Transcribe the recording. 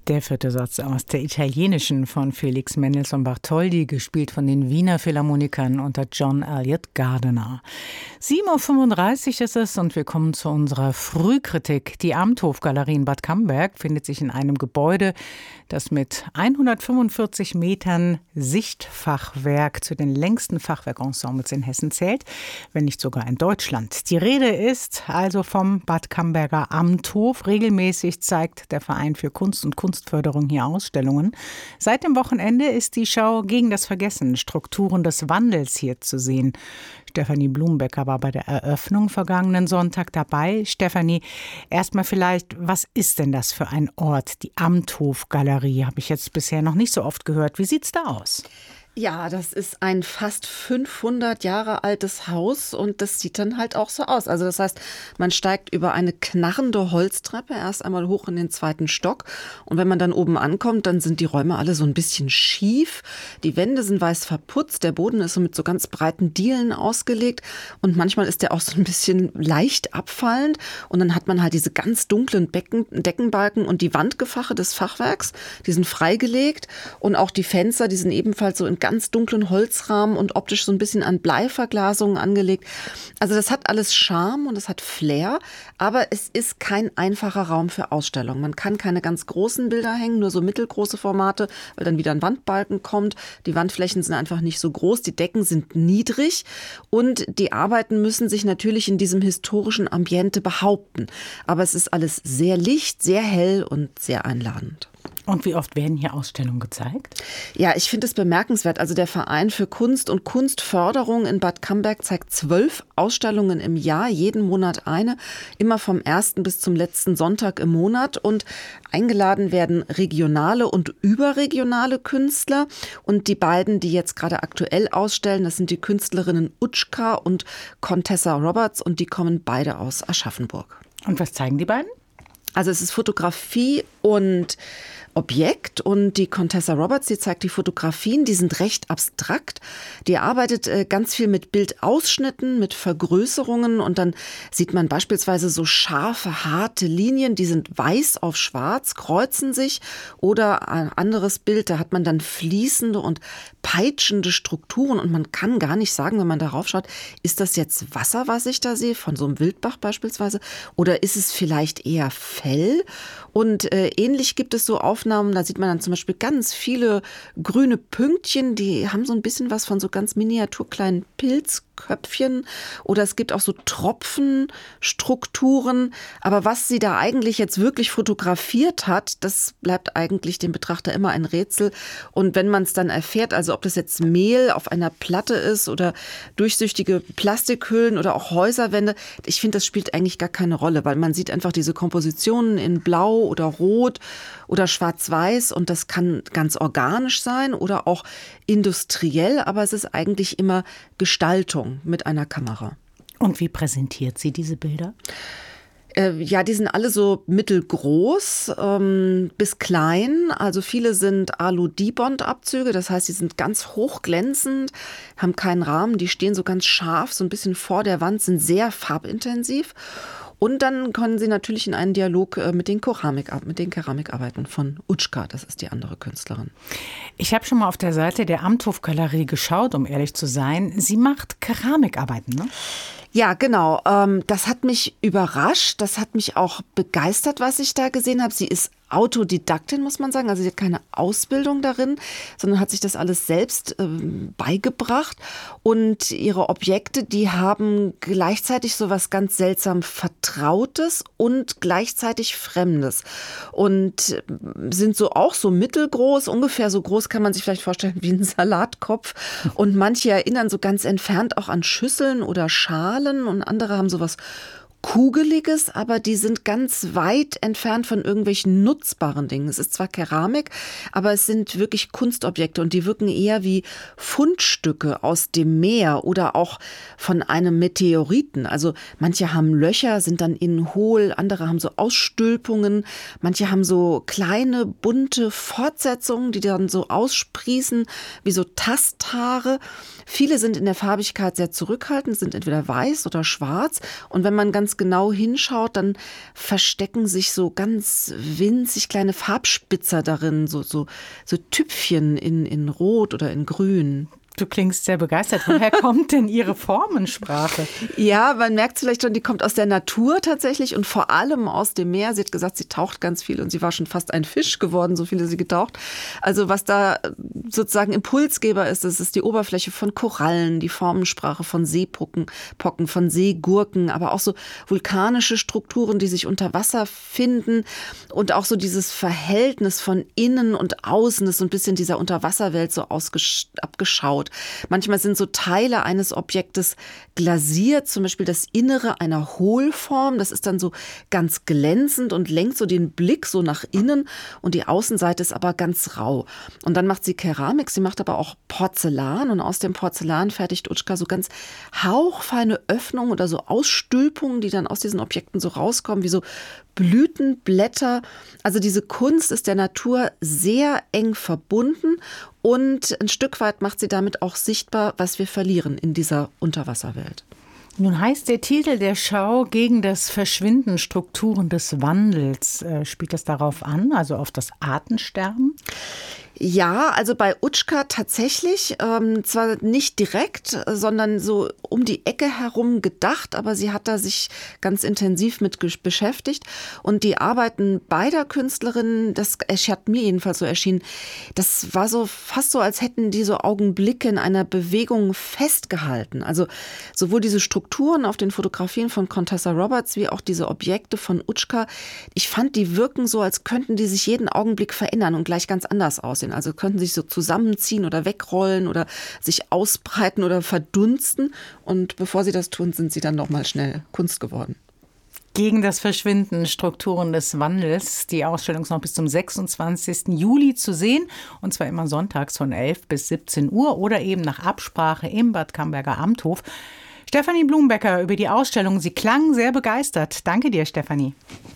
Der vierte Satz aus der italienischen von Felix Mendelssohn Bartholdy, gespielt von den Wiener Philharmonikern unter John Elliott Gardiner. 7:35 Uhr ist es und wir kommen zu unserer Frühkritik. Die Amthofgalerie in Bad Camberg findet sich in einem Gebäude, das mit 145 Metern Sichtfachwerk zu den längsten Fachwerkensembles in Hessen zählt, wenn nicht sogar in Deutschland. Die Rede ist also vom Bad Camberger Amthof. Regelmäßig zeigt der Verein für Kunst und Kunstförderung hier Ausstellungen. Seit dem Wochenende ist die Schau gegen das Vergessen, Strukturen des Wandels hier zu sehen. Stefanie Blumenbecker war bei der Eröffnung vergangenen Sonntag dabei. Stefanie, erstmal vielleicht, was ist denn das für ein Ort? Die Amthofgalerie habe ich jetzt bisher noch nicht so oft gehört. Wie sieht's da aus? Ja, das ist ein fast 500 Jahre altes Haus und das sieht dann halt auch so aus. Also das heißt, man steigt über eine knarrende Holztreppe erst einmal hoch in den 2. Stock und wenn man dann oben ankommt, dann sind die Räume alle so ein bisschen schief. Die Wände sind weiß verputzt, der Boden ist so mit so ganz breiten Dielen ausgelegt und manchmal ist der auch so ein bisschen leicht abfallend und dann hat man halt diese ganz dunklen Deckenbalken und die Wandgefache des Fachwerks, die sind freigelegt und auch die Fenster, die sind ebenfalls so in ganz dunklen Holzrahmen und optisch so ein bisschen an Bleiverglasungen angelegt. Also das hat alles Charme und es hat Flair, aber es ist kein einfacher Raum für Ausstellungen. Man kann keine ganz großen Bilder hängen, nur so mittelgroße Formate, weil dann wieder ein Wandbalken kommt. Die Wandflächen sind einfach nicht so groß, die Decken sind niedrig und die Arbeiten müssen sich natürlich in diesem historischen Ambiente behaupten. Aber es ist alles sehr licht, sehr hell und sehr einladend. Und wie oft werden hier Ausstellungen gezeigt? Ja, ich finde es bemerkenswert. Also der Verein für Kunst und Kunstförderung in Bad Camberg zeigt 12 Ausstellungen im Jahr, jeden Monat eine, immer vom 1. bis zum letzten Sonntag im Monat. Und eingeladen werden regionale und überregionale Künstler. Und die beiden, die jetzt gerade aktuell ausstellen, das sind die Künstlerinnen Utschka und Contessa Roberts und die kommen beide aus Aschaffenburg. Und was zeigen die beiden? Also es ist Fotografie und Objekt und die Contessa Roberts, die zeigt die Fotografien, die sind recht abstrakt. Die arbeitet ganz viel mit Bildausschnitten, mit Vergrößerungen und dann sieht man beispielsweise so scharfe, harte Linien, die sind weiß auf schwarz, kreuzen sich oder ein anderes Bild, da hat man dann fließende und peitschende Strukturen und man kann gar nicht sagen, wenn man darauf schaut, ist das jetzt Wasser, was ich da sehe, von so einem Wildbach beispielsweise oder ist es vielleicht eher Fell? Und ähnlich gibt es so Aufnahmen, da sieht man dann zum Beispiel ganz viele grüne Pünktchen, die haben so ein bisschen was von so ganz miniaturkleinen Pilzköpfchen oder es gibt auch so Tropfenstrukturen. Aber was sie da eigentlich jetzt wirklich fotografiert hat, das bleibt eigentlich dem Betrachter immer ein Rätsel. Und wenn man es dann erfährt, also ob das jetzt Mehl auf einer Platte ist oder durchsichtige Plastikhüllen oder auch Häuserwände, ich finde, das spielt eigentlich gar keine Rolle, weil man sieht einfach diese Kompositionen in Blau oder Rot oder Schwarz-Weiß und das kann ganz organisch sein oder auch industriell, aber es ist eigentlich immer Gestaltung mit einer Kamera. Und wie präsentiert sie diese Bilder? Ja, die sind alle so mittelgroß bis klein. Also viele sind Alu-Dibond-Abzüge, das heißt, die sind ganz hochglänzend, haben keinen Rahmen, die stehen so ganz scharf, so ein bisschen vor der Wand, sind sehr farbintensiv. Und dann können sie natürlich in einen Dialog mit den Keramikarbeiten von Utschka, das ist die andere Künstlerin. Ich habe schon mal auf der Seite der Amthofgalerie geschaut, um ehrlich zu sein. Sie macht Keramikarbeiten, ne? Ja, genau. Das hat mich überrascht, das hat mich auch begeistert, was ich da gesehen habe. Sie ist Autodidaktin, muss man sagen. Also sie hat keine Ausbildung darin, sondern hat sich das alles selbst beigebracht. Und ihre Objekte, die haben gleichzeitig so was ganz seltsam Vertrautes und gleichzeitig Fremdes. Und sind so auch so mittelgroß, ungefähr so groß kann man sich vielleicht vorstellen wie ein Salatkopf. Und manche erinnern so ganz entfernt auch an Schüsseln oder Schalen und andere haben sowas Kugeliges, aber die sind ganz weit entfernt von irgendwelchen nutzbaren Dingen. Es ist zwar Keramik, aber es sind wirklich Kunstobjekte und die wirken eher wie Fundstücke aus dem Meer oder auch von einem Meteoriten. Also manche haben Löcher, sind dann innen hohl, andere haben so Ausstülpungen, manche haben so kleine, bunte Fortsetzungen, die dann so aussprießen wie so Tasthaare. Viele sind in der Farbigkeit sehr zurückhaltend, sind entweder weiß oder schwarz und wenn man ganz das genau hinschaut, dann verstecken sich so ganz winzig kleine Farbspitzer darin, so Tüpfchen in Rot oder in Grün. Du klingst sehr begeistert. Woher kommt denn Ihre Formensprache? Ja, man merkt vielleicht schon, die kommt aus der Natur tatsächlich und vor allem aus dem Meer. Sie hat gesagt, sie taucht ganz viel und sie war schon fast ein Fisch geworden, so viele sie getaucht. Also was da sozusagen Impulsgeber ist, das ist die Oberfläche von Korallen, die Formensprache von Seepocken, von Seegurken, aber auch so vulkanische Strukturen, die sich unter Wasser finden und auch so dieses Verhältnis von innen und außen, das ist so ein bisschen dieser Unterwasserwelt so abgeschaut. Manchmal sind so Teile eines Objektes glasiert, zum Beispiel das Innere einer Hohlform. Das ist dann so ganz glänzend und lenkt so den Blick so nach innen und die Außenseite ist aber ganz rau. Und dann macht sie Keramik, sie macht aber auch Porzellan und aus dem Porzellan fertigt Utschka so ganz hauchfeine Öffnungen oder so Ausstülpungen, die dann aus diesen Objekten so rauskommen, wie so Blüten, Blätter. Also diese Kunst ist der Natur sehr eng verbunden und ein Stück weit macht sie damit auch sichtbar, was wir verlieren in dieser Unterwasserwelt. Nun heißt der Titel der Schau gegen das Verschwinden, Strukturen des Wandels. Spielt das darauf an, also auf das Artensterben? Ja, also bei Utschka tatsächlich, zwar nicht direkt, sondern so um die Ecke herum gedacht, aber sie hat da sich ganz intensiv mit beschäftigt und die Arbeiten beider Künstlerinnen, das hat mir jedenfalls so erschienen, das war so fast so, als hätten die so Augenblicke in einer Bewegung festgehalten. Also sowohl diese Strukturen auf den Fotografien von Contessa Roberts wie auch diese Objekte von Utschka, ich fand, die wirken so, als könnten die sich jeden Augenblick verändern und gleich ganz anders aussehen. Also könnten sich so zusammenziehen oder wegrollen oder sich ausbreiten oder verdunsten. Und bevor sie das tun, sind sie dann noch mal schnell Kunst geworden. Gegen das Verschwinden, Strukturen des Wandels. Die Ausstellung ist noch bis zum 26. Juli zu sehen. Und zwar immer sonntags von 11 bis 17 Uhr oder eben nach Absprache im Bad Camberger Amthof. Stefanie Blumbecker über die Ausstellung. Sie klang sehr begeistert. Danke dir, Stefanie.